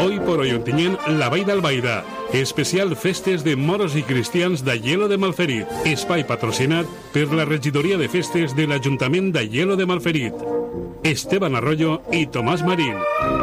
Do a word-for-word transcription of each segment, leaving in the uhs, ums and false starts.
Hoy por hoy Ontinyent, la Vall d'Albaida. Especial festes de moros i cristians d'Aielo de Malferit. Espai patrocinat per la regidoria de festes de l'Ajuntament d'Aielo de Malferit. Esteban Arroyo i Tomàs Marín.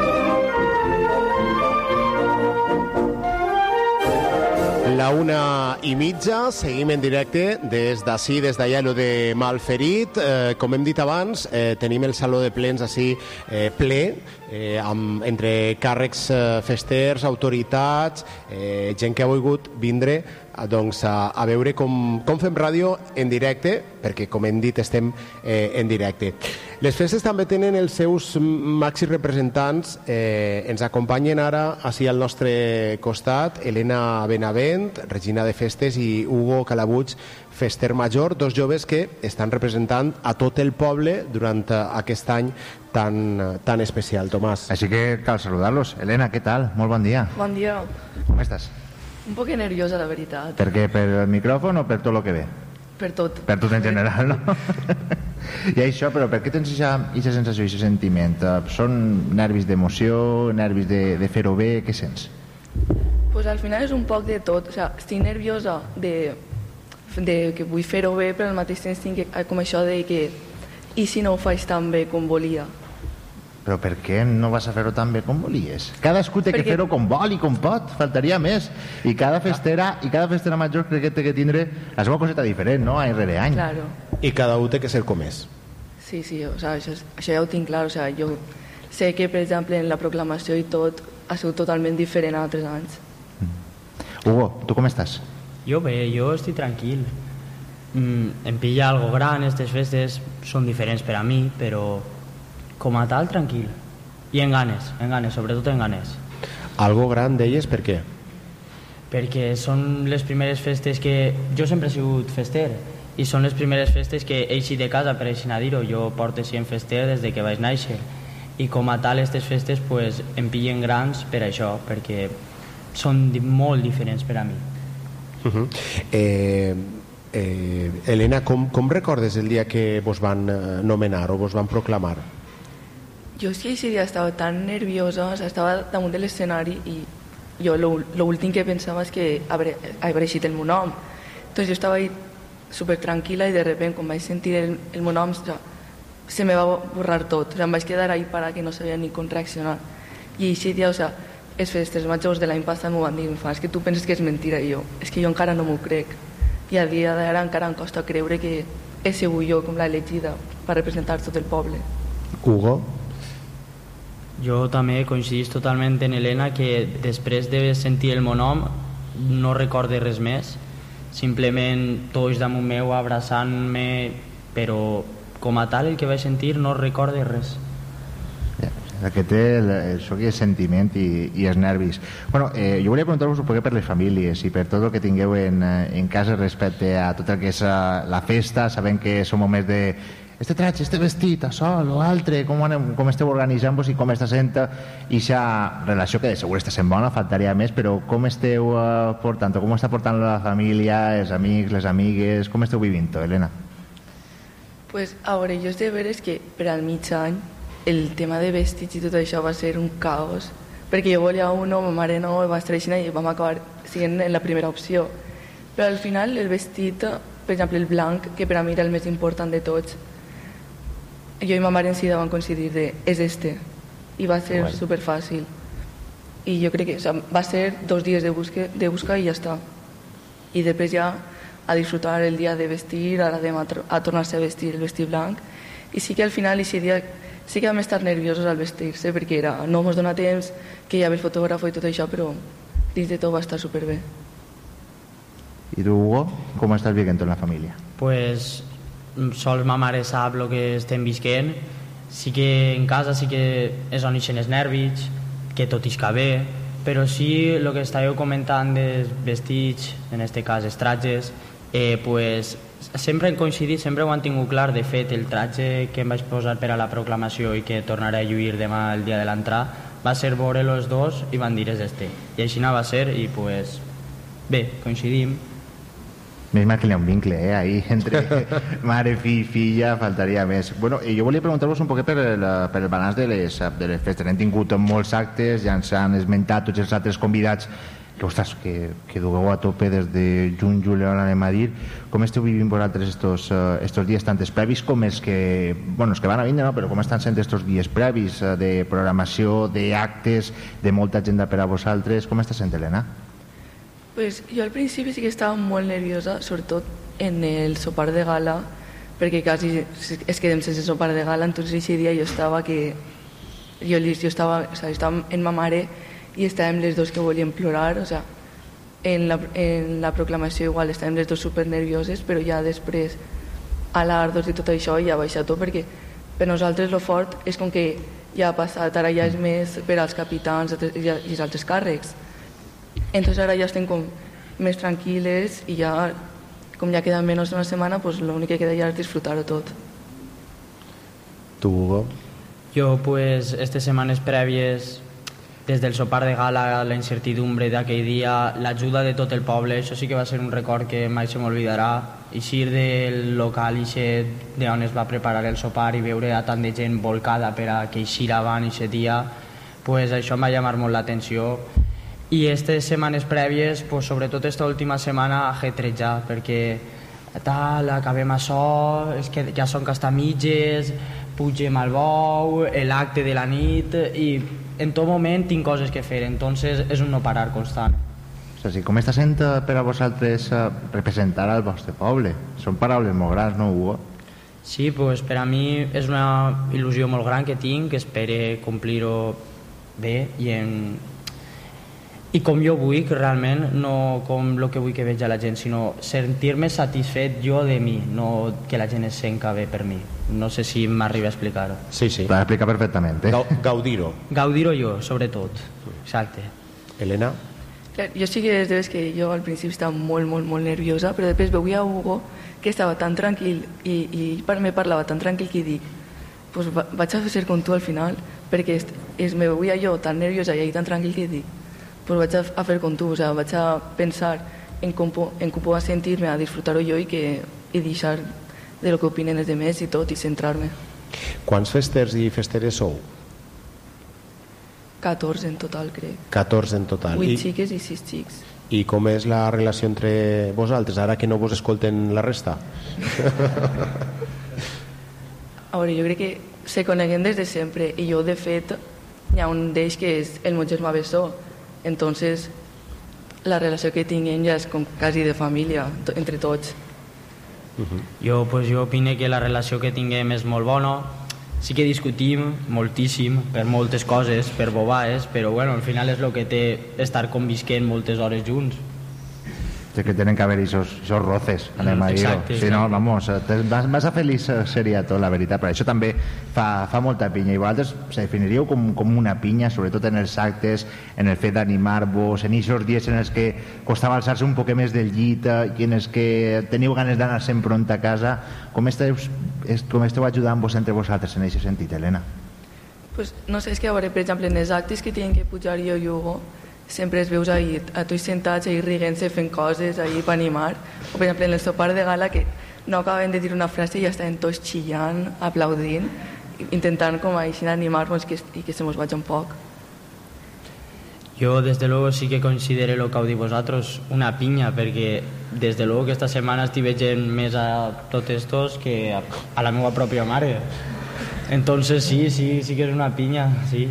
La una i mitja, seguim en directe des d'ací, des d'Aielo de Malferit. Eh, com hem dit abans, eh, tenim el saló de plens ací eh, ple, eh, amb, entre càrrecs eh, festers, autoritats, eh, gent que ha volgut vindre a, doncs, a, a veure com, com fem ràdio en directe, perquè, com hem dit, estem eh, en directe. Les festes també tenen els seus màxims representants. Eh, ens acompanyen ara, així al nostre costat, Elena Benavent, regina de festes, i Hugo Calabuig, fester major, dos joves que estan representant a tot el poble durant aquest any tan, tan especial. Tomàs. Així que cal saludar-los. Elena, què tal? Molt bon dia. Bon dia. Com estàs? Un poc nerviosa, la veritat. Per què? Per el micròfon o per tot el que ve? Per tot. Per tot en general, no? I això, però per què tens aquesta sensació, aquest sentiment? Són nervis d'emoció, nervis de, de fer-ho bé? Què sents? Pues al final és un poc de tot. O sea, estic nerviosa de, de que vull fer-ho bé, però al mateix temps tinc com això de que i si no ho faig tan bé com volia? Però per què no vas a fer-ho tan bé com volies? Cadascú té Perquè... que fer-ho com vol i com pot, faltaria més. I cada festera i cada festera major crec que té que tindre la seva coseta diferent, no? Any rere any. Claro. I cada un té que ser com és. Sí, sí, o sea, això, això ja ho tinc clar. O sea, jo sé que, per exemple, en la proclamació i tot ha sigut totalment diferent a altres anys. Mm. Hugo, tu com estàs? Jo bé, jo estic tranquil. Mm, em pilla algo gran, aquestes festes són diferents per a mi, però com a tal, tranquil. I en ganes, en ganes, sobretot en ganes. Algo gran d'elles, per què? Perquè són les primeres festes que... Jo sempre he sigut fester, i són les primeres festes que he eixit de casa, per així a dir-ho. Jo porto sent fester des de que vaig néixer. I com a tal, aquestes festes pues, em pillen grans per això, perquè són di- molt diferents per a mi. Uh -huh. eh, eh, Elena, com, com recordes el dia que vos van eh, nomenar o vos van proclamar? Jo és que aquest dia estava tan nerviosa, o sea, estava damunt de l'escenari i jo l'últim que pensava és que haver, haver eixit el meu nom. Entonces jo estava ahí super tranquil·la i de repente quan vaig sentir el, el meu nom, o sea, se me va borrar tot, o sea, em vaig quedar ahí para que no sabia ni com reaccionar. I aquest dia, o sea, els festes majors de l'any passat m'ho van dir, fa, és que tu penses que és mentira, i jo, és que jo encara no m'ho crec. I a dia d'ara encara em costa creure que he sigut jo com l'he elegida per representar tot el poble. Hugo? Jo també coincidís totalment en Elena, que després de sentir el meu nom no recorde res més, simplement tots damunt meu abraçant-me, però com a tal el que vaig sentir no recorde res. Aquest és això que és sentiment i, i els nervis. Bueno, eh, jo volia preguntar-vos un poc per les famílies i per tot el que tingueu en, en casa respecte a tot el que és la festa, sabent que som moments de este traig, este vestit, això, l'altre, com, com esteu organitzant-vos i com està sent aquesta relació que de segur està sent bona, faltaria més, però com esteu uh, portant, com està portant la família, els amics, les amigues, com esteu vivint-ho, Elena? Pues, a veure, jo sé veure que per al mig any el tema de vestits i tot això va ser un caos, perquè jo volia uno, ma mare no, va estar així i vam acabar sent en la primera opció. Però al final el vestit, per exemple el blanc, que per a mi era el més important de tots, jo i ma mare en si van coincidir de és este, i va ser bueno. superfàcil. I jo crec que o sea, va ser dos dies de busca, de busca i ja està. I després ja a disfrutar el dia de vestir, ara demà a tornar-se a vestir el vestit blanc. I sí que al final aquest dia sí que vam estar nerviosos al vestir-se perquè era, no mos dona temps, que hi havia el fotògraf i tot això, però dins de tot va estar superbé. I tu, Hugo, com estàs vivint en la família? Pues sols ma mare sap el que estem visquent. Sí que en casa sí que és on ixen els nervis, que tot isca bé, però sí el que estàveu comentant dels vestits, en este cas els tratges, eh, pues, sempre hem coincidit, sempre ho han tingut clar. De fet, el tratge que em vaig posar per a la proclamació i que tornaré a lluir demà el dia de l'entrada va ser veure els dos i van dir és este. I així va ser i pues, bé, coincidim. Més mal que hi ha un vincle, eh, ahí, entre mare, fill, filla, faltaria més. Bueno, jo volia preguntar-vos un poquet per el, per el balanç de les, de les festes. Hem tingut molts actes, ja ens han esmentat tots els altres convidats que, ostres, que, que dugueu a tope des de juny, juliol, anem a dir. Com esteu vivint vosaltres estos, uh, estos dies, tant els previs com els que, bueno, els que van a vindre, no? Però com estan sent estos dies previs uh, de programació, d'actes, de molta agenda per a vosaltres? Com està sent, Helena? Pues jo al principi sí que estava molt nerviosa, sobretot en el sopar de gala, perquè quasi es quedem sense sopar de gala, entonces ese dia jo estava que... Jo, jo, estava, o sea, estava en ma mare i estàvem les dos que volíem plorar, o sea, en la, en la proclamació igual estàvem les dos super nervioses, però ja després a l'Ardos i tot això ja ha baixat tot, perquè per nosaltres lo fort és com que ja ha passat, ara ja és més per als capitans i els altres càrrecs. Entonces ara ja estem com més tranquil·les i ja, com ja queda menys d'una setmana, pues l'únic que queda ja és disfrutar-ho tot. Tu, Hugo? Jo, pues, estas setmanes prèvies, des del sopar de gala, la incertidumbre d'aquell dia, l'ajuda de tot el poble, això sí que va ser un record que mai se m'oblidarà. Eixir del local d'on es va preparar el sopar i veure a tant de gent volcada per a que eixir abans aquest dia, pues això em va llamar molt l'atenció. I aquestes setmanes prèvies, pues, sobretot aquesta última setmana, ajetrejar, perquè tal, acabem això, és que ja són casta mitges, pugem al bou, l'acte de la nit, i en tot moment tinc coses que fer, entonces és un no parar constant. O sigui, com està sent per a vosaltres representar al vostre poble? Són paraules molt grans, no, Hugo? Sí, pues, per a mi és una il·lusió molt gran que tinc, que espero complir-ho bé i en... I com jo vull, realment, no com el que vull que veig a la gent, sinó sentir-me satisfet jo de mi, no que la gent es senta bé per mi. No sé si m'arriba a explicar-ho. Sí, sí. L'ha explicat perfectament. Eh? Gaudir-ho. Gaudir-ho jo, sobretot. Exacte. Helena? Clar, jo sí que des que jo al principi estava molt, molt, molt nerviosa, però després veuia Hugo que estava tan tranquil i, i per mi parlava tan tranquil que dic, pues va, vaig a fer com tu al final, perquè es, es me veuia jo tan nerviosa i tan tranquil que dic, pues vaig a, a fer com tu, o sea, vaig a pensar en com, en com puc sentir-me, a disfrutar-ho jo i, que, i deixar de lo que opinen els demés i tot, i centrar-me. Quants festers i festeres sou? catorze en total, crec. catorze en total. vuit I, xiques i sis xics. I com és la relació entre vosaltres, ara que no vos escolten la resta? A veure, jo crec que se coneguem des de sempre, i jo, de fet, hi ha un d'ells que és el meu germà bessó, entonces la relació que tinguem ja és com quasi de família, to, entre tots. Uh-huh. Jo, pues, jo opino que la relació que tinguem és molt bona. Sí que discutim moltíssim per moltes coses, per bobades, però bueno, al final és el que té estar convisquent moltes hores junts. Sí que tenen que haver esos, esos roces, anem a dir-ho. Si no, vamos, vas, vas a fer seria tot, la veritat, però això també fa, fa molta pinya. I vosaltres se definiríeu com, com una pinya, sobretot en els actes, en el fet d'animar-vos, en aquests dies en els que costava alçar-se un poc més del llit i en els que teniu ganes d'anar-se'n pront a casa. Com esteu, com esteu ajudant-vos entre vosaltres en aquest sentit, Helena? Pues, no sé, és que a veure, per exemple, en els actes que tenen que pujar jo i Hugo, sempre es veus ahí, a tots sentats ahí riguent-se, fent coses ahí per animar, o per exemple en el sopar de gala que no acaben de dir una frase i ja estaven tots xillant, aplaudint, intentant com així animar-nos i que se mos vagi un poc. Jo, des de luego, sí que considero el que heu dit vosaltres una pinya, perquè des de luego que esta setmana estic veient més a tots estos que a, a la meva pròpia mare. Entonces sí, sí, sí que és una pinya, sí.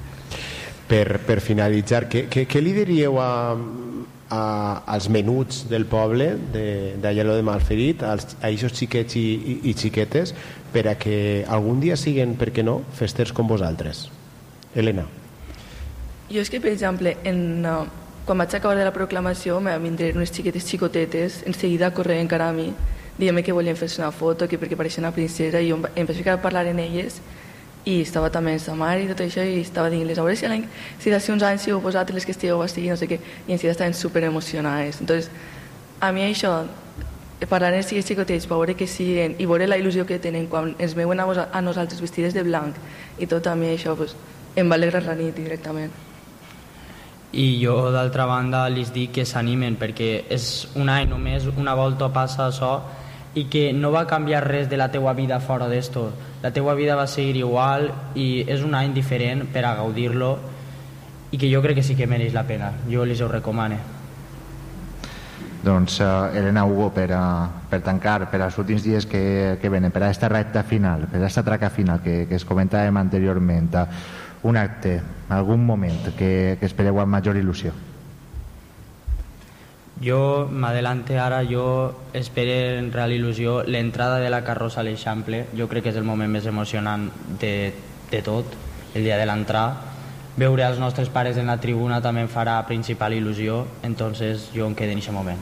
Per, per finalitzar, què, què, què li diríeu a, a, als menuts del poble de, de Aielo de Malferit, als, a aquests xiquets i, i, i xiquetes, per a que algun dia siguen, per què no, festers com vosaltres? Helena? Jo és que, per exemple, en, uh, quan vaig acabar de la proclamació me van vindre unes xiquetes xicotetes enseguida corrent encara a mi, dient que volien fer-se una foto, que perquè pareixia una princesa, i jo em vaig ficar a parlar en elles i estava també en sa mare i tot això i estava dient-les, a veure si, si d'ací uns anys sigo vosaltres les que estigueu així, no sé què, i en si estaven super emocionades. Entonces, a mi això, parlar amb els xicotets, veure que siguen i veure la il·lusió que tenen quan ens veuen a, vos, a nosaltres vestides de blanc i tot, a mi això pues, em va alegrar la nit directament. i jo d'altra banda els dic que s'animen perquè és un any només, una volta passa això i que no va canviar res de la teua vida fora d'esto, la teua vida va seguir igual i és un any diferent per a gaudir-lo i que jo crec que sí que mereix la pena, jo els ho recomano. Doncs uh, Elena, Hugo, per, uh, per tancar, per als últims dies que, que venen, per a aquesta recta final, per a aquesta traca final que, que es comentàvem anteriorment, uh, un acte, algun moment que, que espereu amb major il·lusió? Jo m'adelante ara, jo espero en real il·lusió l'entrada de la carrossa a l'Eixample, jo crec que és el moment més emocionant de, de tot, el dia de l'entrada. Veure els nostres pares en la tribuna també em farà principal il·lusió, entonces jo em quedo en aquest moment.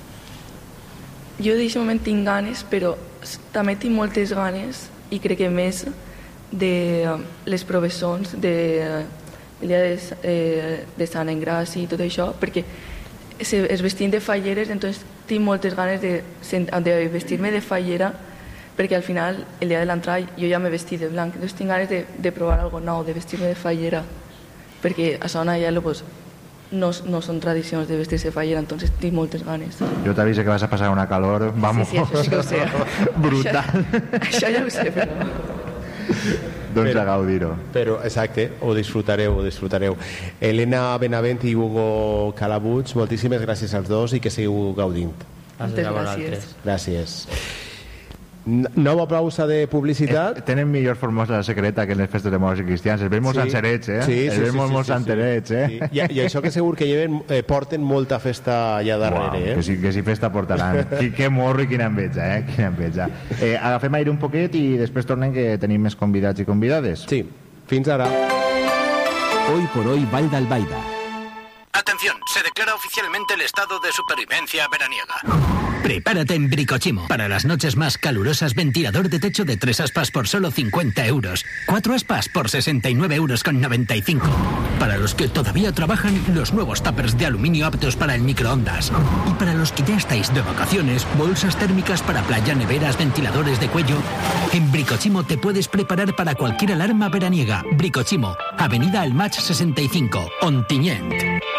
Jo d'aquest moment tinc ganes, però també tinc moltes ganes, i crec que més, de les professons, de, el dia de, eh, de Sant Engràcia i tot això, perquè es vestien de falleres, entonces tinc moltes ganes de, de vestir-me de fallera, perquè al final, el dia de l'entrada, jo ja m'he vestit de blanc, entonces tinc ganes de, de provar alguna cosa nou, de vestir-me de fallera, perquè a Son Aielo pues, no, no són tradicions de vestir-se de fallera, entonces tinc moltes ganes. Jo t'aviso que vas a passar una calor, vamos, sí, sí, això sí que ho sé. brutal. Això, això ja ho sé, però... doncs però, a gaudir-ho. Però, exacte, ho disfrutareu, ho disfrutareu. Elena Benavent i Hugo Calabuig, moltíssimes gràcies als dos i que seguiu gaudint. Moltes gràcies. Gràcies. Nova pausa de publicitat. Eh, tenen millor formosa secreta que en les festes de morts i cristians. Els veiem molt sancerets, eh? Sí, sí, els veiem sí, molt, sí, molt sí, sancerets, eh? sí. I, I això que segur que lleven, eh, porten molta festa allà darrere, Uau, eh? que, sí, que sí festa portaran. que, que morro i quina enveja, eh? Quina enveja. Eh, agafem aire un poquet i després tornem que tenim més convidats i convidades. Sí, fins ara. Hoy por hoy, Vall d'Albaida. Atención, se declara oficialmente el estado de supervivencia veraniega. Prepárate en Bricochimo. Para las noches más calurosas, ventilador de techo de tres aspas por solo cincuenta euros. Cuatro aspas por sesenta y nueve euros con noventa y cinco. Para los que todavía trabajan, los nuevos tuppers de aluminio aptos para el microondas. Y para los que ya estáis de vacaciones, bolsas térmicas para playa, neveras, ventiladores de cuello. En Bricochimo te puedes preparar para cualquier alarma veraniega. Bricochimo, Avenida El Match sesenta y cinco, Ontinyent.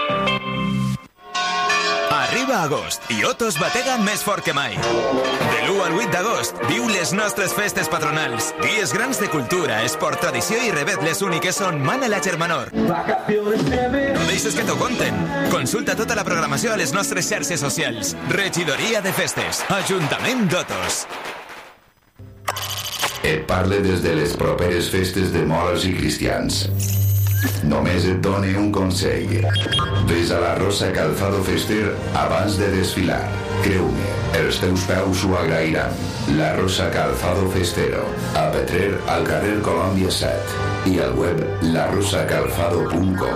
Arriba agost i Otos batega més fort que mai. De l'u al vuit d'agost, viu les nostres festes patronals. Dies grans de cultura, esport, tradició i revetles úniques on mana la germanor. No deixes que t'ho conten. Consulta tota la programació a les nostres xarxes socials. Regidoria de Festes. Ajuntament d'Otos. Et parle des de les properes festes de moros i cristians. Només et done un consell. Ves a la Rosa Calzado Fester abans de desfilar. Creu-me, els teus peus ho agrairan. La Rosa Calzado Festero, a Petrer, al carrer Colòmbia set, i al web la rosa calzado punt com.